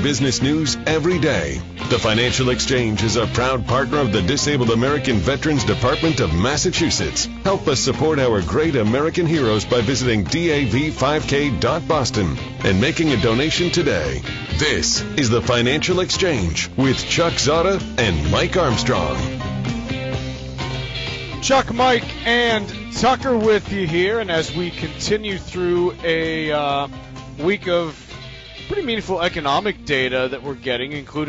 business news every day. The Financial Exchange is a proud partner of the Disabled American Veterans Department of Massachusetts. Help us support our great American heroes by visiting dav5k.boston and making a donation today. This is the Financial Exchange with Chuck Zada and Mike Armstrong. Chuck, Mike, and Tucker with you here, and as we continue through a week of pretty meaningful economic data that we're getting, including